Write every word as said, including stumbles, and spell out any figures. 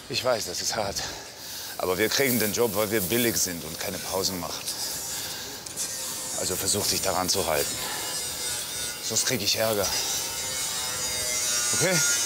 Ich weiß, das ist hart. Aber wir kriegen den Job, weil wir billig sind und keine Pausen machen. Also versuch dich daran zu halten. Sonst krieg ich Ärger. Okay?